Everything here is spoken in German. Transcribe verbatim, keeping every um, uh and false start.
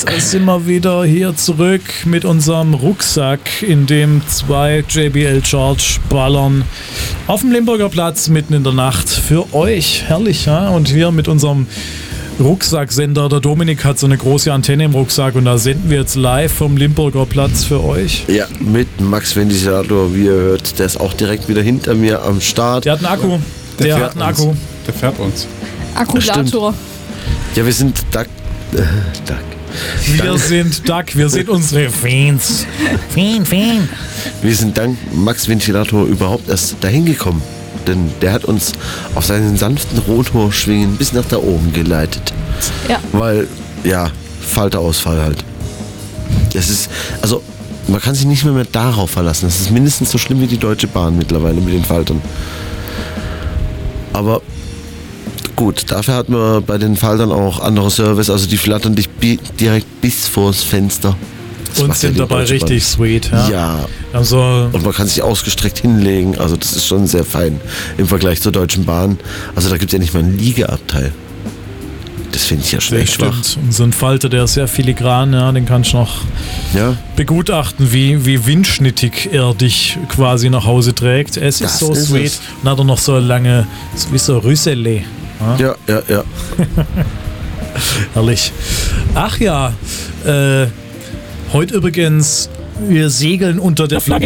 sind wir wieder hier zurück mit unserem Rucksack, in dem zwei J B L Charge ballern. Auf dem Limburger Platz mitten in der Nacht für euch. Herrlich, ja? Und wir mit unserem Rucksacksender. Der Dominik hat so eine große Antenne im Rucksack und da senden wir jetzt live vom Limburger Platz für euch. Ja, mit Max Ventilator, wie ihr hört. Der ist auch direkt wieder hinter mir am Start. Der hat einen Akku. Der, der hat einen Akku. Uns. Der fährt uns. Akkumulator. Ja, wir sind Duck. Äh, Duck. Wir Dank. sind Duck, wir sind unsere Fans. Fan, Fan. Wir sind dank Max Ventilator überhaupt erst dahin gekommen. Denn der hat uns auf seinen sanften Rotorschwingen bis nach da oben geleitet. Ja. Weil, ja, Falterausfall halt. Das ist, also, man kann sich nicht mehr, mehr darauf verlassen. Das ist mindestens so schlimm wie die Deutsche Bahn mittlerweile mit den Faltern. Aber gut, dafür hat man bei den Faltern auch andere Service, also die flattern dich bi- direkt bis vors Fenster. Das und sind dabei richtig sweet. Ja. ja. Also und man kann sich ausgestreckt hinlegen, also das ist schon sehr fein im Vergleich zur Deutschen Bahn. Also da gibt es ja nicht mal einen Liegeabteil. Das finde ich ja schlecht schwach. Stimmt. Und so ein Falter, der ist sehr filigran, ja, den kannst du noch ja. begutachten, wie, wie windschnittig er dich quasi nach Hause trägt. Es das ist so ist sweet. Es. Und hat er noch so lange, wie so Rüssele. Ja, ja, ja. Herrlich. Ach ja, äh, heute übrigens, wir segeln unter der Flagge